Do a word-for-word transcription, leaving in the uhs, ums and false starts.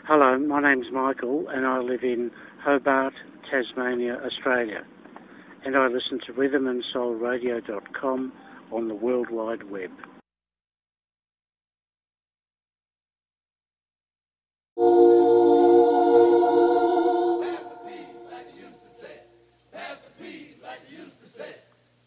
Hello, my name's Michael and I live in Hobart, Tasmania, Australia. And I listen to rhythm and soul radio dot com on the World Wide Web. Thank you.